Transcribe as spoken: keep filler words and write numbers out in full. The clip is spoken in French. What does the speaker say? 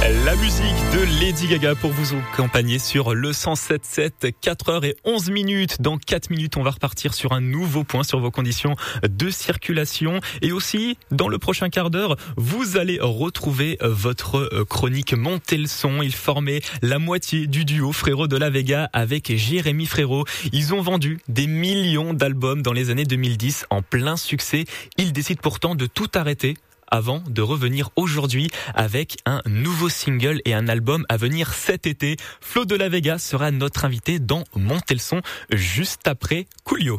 La musique de Lady Gaga pour vous accompagner sur le cent sept sept, quatre heures onze minutes. Dans quatre minutes, on va repartir sur un nouveau point sur vos conditions de circulation. Et aussi, dans le prochain quart d'heure, vous allez retrouver votre chronique Montez le son. Ils formaient la moitié du duo Frérot de la Vega avec Jérémy Frérot. Ils ont vendu des millions d'albums dans les années deux mille dix en plein succès. Ils décident pourtant de tout arrêter avant de revenir aujourd'hui avec un nouveau single et un album à venir cet été. Flo de la Vega sera notre invité dans Montez le son juste après Coolio.